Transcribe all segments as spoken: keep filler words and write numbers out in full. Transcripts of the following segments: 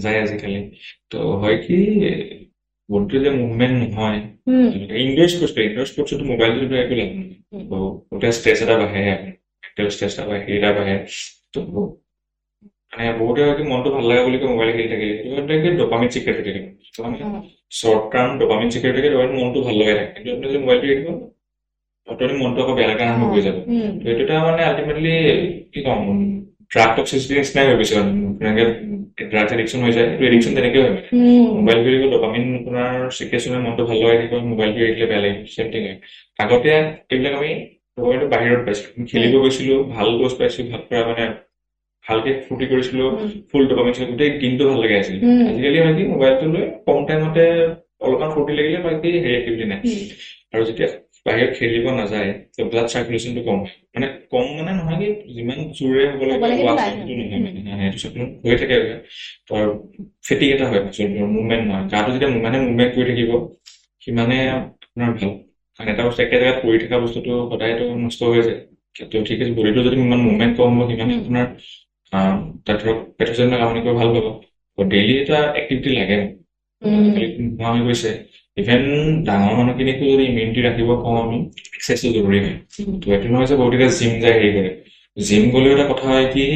নাযায় আজিকালি তো হয় কি বডিটো যে মুভমেণ্ট নহয় উম, ইনডোৰ স্পৰ্টছ ইনডোৰ স্পৰ্টছতো মোবাইলটো একো লাভ নহয় উম, তো গোটেই ষ্ট্ৰেছ এটা বাঢ়ে মেণ্টেল ষ্ট্ৰেছ এটা বাঢ়ে এটা বাঢ়ে তো মানে বহুতে হয়তো মনটো ভাল লাগে বুলি কয় মোবাইল খেলি থাকিলে কিন্তু ডপামিন চিক্ৰেট হৈ থাকে তো মানে উম, শ্বৰ্ট টাৰ্ম ডপামিন চিক্ৰেট থাকে ডপামিন মনটো ভাল লগাই থাকে কিন্তু আপুনি যদি মোবাইলটো এৰি দিব অট'মেটিক মনটো আকৌ বেয়া লগা আৰম্ভ অ', হৈ যাব উম, তো এইটো এটা মানে আল্টিমেটলি কি ক'ম ড্ৰাগ টক্সিচিটি নিচিনাই হৈ গৈছে মানে তেনেকে ড্ৰাগছ এডিকশ্যন হৈ যায় এইটো এডিকশ্যন তেনেকে হয় মানে উম, মোবাইল বুলি ক'লে ডপামিন আপোনাৰ চিক্ৰেশ্যনে মনটো ভাল লগাই থাকিব মোবাইলটো এৰি দিলে বেয়া লাগিব চেম থিং হয় আগতে এইবিলাক আমি মোবাইলটো বাহিৰত পাইছিলোঁ খেলিব গৈছিলোঁ ভাল বস্তু পাইছোঁ ভাল কৰা মানে ভালকে ফূৰ্তি কৰিছিলোঁ উম, ফুল ডপামিন ছিল গোটেই দিনটো ভাল লাগি আছিল উম, আজিকালি মানে কি মোবাইলটো লৈ কম টাইমতে অলপমান ফূৰ্তি লাগিলে বাকী হেৰি এক্টিভিটি নাই উম, আৰু যেতিয়া বাহিৰত খেলিব নাযায় ব্লাড চাৰ্কুলেশ্যনটো কম হয় মানে কম মানে নহয় কি যিমান জোৰে হ'ব হ'ব লাগে লাগে ৱাচ সিমান সেইটো হয়। নহয় উম, মানে সেইটো চাৰ্কুলেশ্যন হৈ থাকে আৰু তো আৰু ফেটিক এটা হয় মুভমেণ্ট নহয় গাটো যেতিয়া মানে মুভমেণ্ট কৰি থাকিব সিমানে আপোনাৰ ভাল কাৰণ এটা বস্তু একে জেগাত পৰি থকা বস্তুটো সদায়তো নষ্ট হৈ যায় তো ঠিক আছে বডিটো যদি ইমান মুভমেণ্ট কম হ'ব সিমানে উম, আপোনাৰ আহ, তাত ধৰক পেট্ৰজেনে কামনি কৰি ভাল পাব ডেইলি এটা এক্টিভিটি লাগে উম, আজিকালি নোহোৱা হৈ গৈছে ইভেন ডাঙৰ মানুহখিনিকো যদি ইমিউনিটি ৰাখিব কওঁ আমি এক্সাৰচাইজটো জৰুৰী হয় উম, তো এইটো নহয় যে বহুতে জিম যায় হেৰি কৰে জিম গ'লেও এটা কথা হয় কি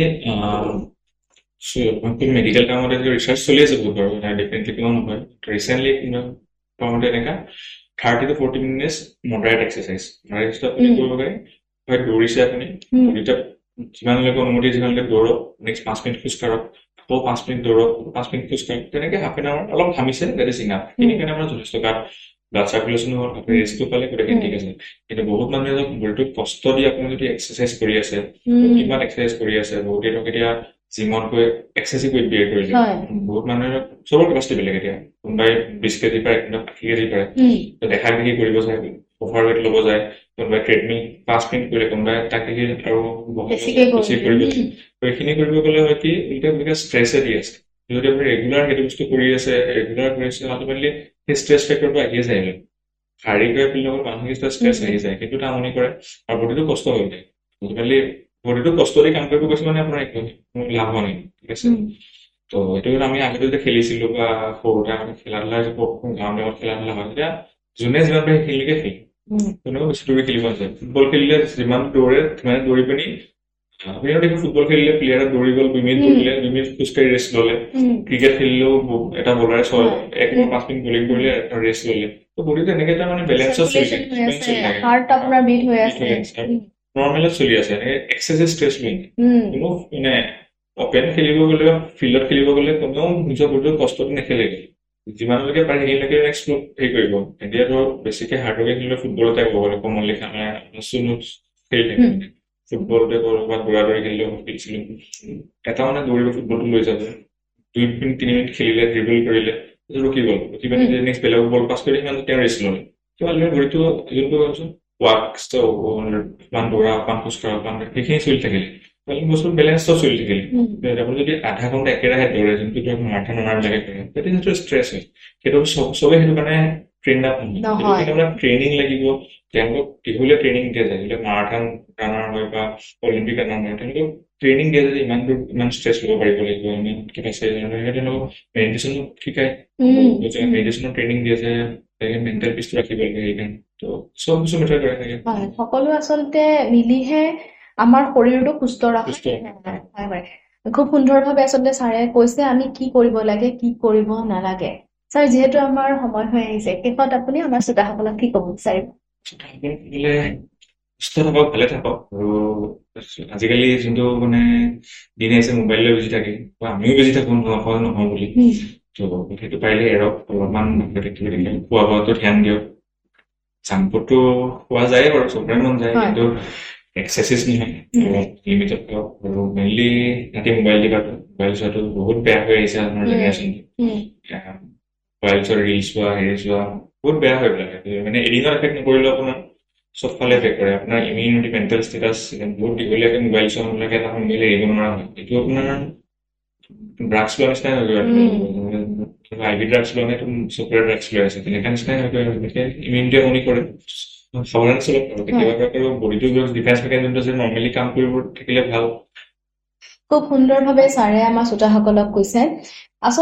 মেডিকেল কামত ৰিচাৰ্চ চলি আছে বহুত বাৰু ডিফাৰেণ্টলি কিয় নহয় ৰিচেণ্টলি পাওঁতে এনেকা thirty two forty minutes moderate exercise moderate আপুনি উম, কৰিব পাৰে হয় দৌৰিছে আপুনি উম, দুইটা যিমানলৈকে অনুমতি যিমানলৈকে দৌৰক নেক্সট পাঁচ মিনিট খোজ কাঢ়ক আকৌ পাঁচ মিনিট দৌৰক পাঁচ মিনিট খোজ কাঢ়ক তেনেকে হাফ এন আৱাৰ অলপ ঘামিছে দেট ইজ ইনাফ উম, সেইখিনি কাৰণে আমাৰ যথেষ্ট গাত ব্লাড চাৰ্কুলেশ্যনো হ'ল আপুনি উম, ৰেষ্টটো পালে গোটেইখিনি ঠিক আছে কিন্তু বহুত মানুহে যদি বডিটোক কষ্ট দি আপুনি যদি এক্সাৰচাইজ কৰি আছে উম, কিমান এক্সাৰচাইজ কৰি আছে বহুতে ধৰক এতিয়া জিমত গৈ এক্সেচিভ ৱেইট বিয়েৰ কৰিলে হয়। বহুত মানুহে চবৰ কেপাচিটি বেলেগ এতিয়া কোনোবাই বিশ কেজি পাৰে কোনোবাই আশী কেজি পাৰে উম, তো দেখা দেখি কৰিব যায় অভাৰ ৱেইট ল'ব যায় কোনোবাই ট্ৰেডমিল পাঁচ মিনিট কৰিলে কোনোবাই তাক দেখি আৰু বহাব বেছিকে যায় বেছি কৰিলে কৰিব উম, যায় তো এইখিনি কৰিব গ'লে হয় কি এতিয়া বিকজ ষ্ট্ৰেছে দি আছে যদি আপুনি ৰেগুলাৰ সেইটো বস্তু কৰি আছে ৰেগুলাৰ কৰি আছে আল্টিমেটলি সেই ষ্ট্ৰেছ ফেক্টৰটো আহিয়ে যায় শাৰীৰিক ফিল্ড লগত মানসিক ষ্ট্ৰেছ উম, আহি যায় সেইটো এটা আমনি কৰে আৰু বডিটো কষ্ট হৈ যায় আজিকালি বডিটো কষ্ট দি কাম কৰিব গৈছে মানে আপোনাৰ একো কোনো লাভ হোৱা নাই ঠিক আছে উম, তো এইটো কাৰণে আমি আগতে যেতিয়া খেলিছিলো বা সৰুতে আমি খেলা ধূলা গাঁৱৰ লগত খেলা ধূলা হয় তেতিয়া যোনে যিমান পাৰে সেইখিনিকে খেলে উম, কোনেও বেছি দৌৰি খেলিব নাযায় ফুটবল খেলিলে যিমান দৌৰে সিমানে দৌৰি পিনি আপুনি দেখি ফুটবল খেলিলে প্লেয়াৰে দৌৰি গ'ল দুই মিনিট উম, দৌৰিলে দুই মিনিট খোজকাঢ়ি ৰেষ্ট ল'লে উম, ক্ৰিকেট খেলিলেও ব- এটা বলাৰে ছয় হয়। এক উম, নম্বৰ পাঁচ মিনিট বলিং উম, কৰিলে এটা ৰেষ্ট ল'লে তো বডিটো এনেকে এটা মানে বেলেঞ্চত চলি চাৰ্কুলেশ্যন থাকে হৈ বেলেঞ্চ আছে চলি থাকে হাৰ্ট আপোনাৰ বিট হৈ বিট আছে হৈ আছে আৰু উম, নৰ্মেলত চলি আছে এনেকে এক্সেচিভ ষ্ট্ৰেছ লৈ উম, কোনো মানে অপেন খেলিব গ'লে বা ফিল্ডত খেলিব গ'লে কোনেও নিজৰ বডিটো কষ্টটো নেখেলে যিমানলৈকে পাৰে সেইখিনিলৈকে এক্সপ্ল'ৰ হেৰি কৰিব এতিয়া ধৰক বেছিকে হাৰ্ডৱৰ্কে খেলিলে ফুটবলতে ক'ব গ'লে কমনলি আমাৰ চুনো খেলি থাকে উম, মানে ফুটবলতে ক'ৰবাত দৌৰা দৌৰি খেলিলেও খেলিছিলোঁ এটা মানে দৌৰিব ফুটবলটো লৈ যাব দুই মিনিট তিনি মিনিট খেলিলে ড্ৰিবল কৰিলে তাৰপিছত ৰখি গ'ল ৰখি পিনি উম, যে নেক্সট বেলেগক বল পাছ কৰি সিমান তেওঁ ৰেষ্ট ল'লে কিবা ঘড়ীটো যোনটো ৱাক অকমান দৌৰা অকমান খোজ কঢ়া অকমান সেইখিনি চলি থাকিলে বস্তু বেলেঞ্চটো চলি থাকিলে উম, আপুনি যদি আধা ঘণ্টা একেৰাহে দৌৰে যোনটো ধৰক মাৰাথন ৰাণাৰবিলাকে কৰে তেতিয়া যিটো ষ্ট্ৰেছ হয় সেইটো চব চবেই সেইটো কাৰণে ট্ৰেইন আপ নহয় সেইটো নহয় কাৰণে আপোনাৰ ট্ৰেইনিং লাগিব তেওঁলোকক দীঘলীয়া ট্ৰেইনিং দিয়া যায় যিবিলাক মাৰাথন ৰাণাৰ হয় বা অলিম্পিক ৰাণাৰ হয় তেওঁলোকক ট্ৰেইনিং দিয়া যায় যে ইমান দূৰ ইমান ষ্ট্ৰেছ ল'ব পাৰিব লাগিব ইমান কেপাচিটি তেওঁলোকক মেডিটেশ্যনো শিকায় উম, উম, মেডিটেশ্যনৰ ট্ৰেইনিং দিয়া যায় মেণ্টেল পিচটো ৰাখিব লাগে সেইকাৰণে তো চব বস্তু মেটাৰ কৰে থাকে হয় সকলো আচলতে মিলিহে আমাৰ শৰীৰটো সুস্থ ৰাখে সুস্থ হয় হয় খুব সুন্দৰভাৱে আচলতে ছাৰে কৈছে আমি কি কৰিব লাগে কি কৰিব নালাগে ছাৰ যিহেতু আমাৰ সময় হৈ আহিছে শেষত আপুনি আমাৰ শ্ৰোতাসকলক কি ক'ব বিচাৰিব থাকিলে সুস্থ থাকক ভালে থাকক আৰু আজিকালি যোনটো মানে দিন আহিছে মোবাইললৈ বুজি থাকে বা আমিও বুজি থাকো নহয় নহয় বুলি উম, তো সেইটো পাৰিলে এৰক অলপমান বাহিৰত এক্টিভিটি খেলক খোৱা বোৱাটো ধ্যান দিয়ক জাংক ফুডটো খোৱা যায় বাৰু চবৰে মন যায় হয় কিন্তু এক্সেচিভ নহয় উম, লিমিটত খাওক আৰু মেইনলি ৰাতি মোবাইল দিবাটো মোবাইল চোৱাটো বহুত বেয়া হৈ আহিছে আমাৰ উম, জেনেৰেশ্যনটো উম, মোবাইল চোৱা ৰিল চোৱা হেৰি চোৱা বহুত বেয়া হৈ পেলাই মানে এদিনৰ এফেক্ট নকৰিলেও আপোনাৰ চবফালে এফেক্ট কৰে আপোনাৰ ইমিউনিটি মেণ্টেল ষ্টেটাছ বহুত দীঘলীয়াকৈ মোবাইল চোৱালৈকে এটা সোনকালে এৰিব নোৱাৰা হয় এইটো আপোনাৰ ড্ৰাগছ লোৱা নিচিনাই হৈ গৈ আই ভি ড্ৰাগছ লোৱা নাই চকুৰে ড্ৰাগছ লৈ আছে তেনেকুৱা নিচিনাই হৈ গৈ গতিকে ইমিউনিটিয়ে কমি কৰে সাৱধানে চলক আৰু কেতিয়াবা আৰু বডিটো ডিফেন্স মেকানিজমটো যে নৰ্মেলি কাম কৰিব থাকিলে ভাল খুব সুন্দৰভাৱে ছাৰে আমাৰ শ্ৰোতাসকলক কৈছে আচলতে